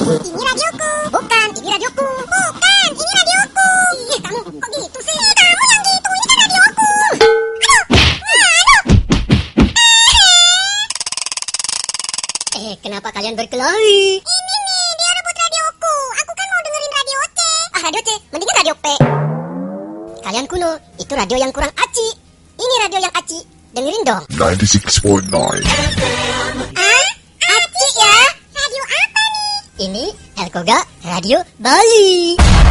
Ini radioku. Bukan, ini radioku. Bukan, ini radioku. Ih, kamu kok gitu sih? Kamu yang gitu, ini kan radioku. Aduh. Kenapa kalian berkelahi? Ini nih, dia rebut radioku. Aku kan mau dengerin radio C. Ah, radio C, mendingan radio P. Kalian kuno, itu radio yang kurang aci. Ini radio yang aci. Dengerin dong. 96.9. Aci ya? Radio apa nih? Ini Elkoga Radio Bali.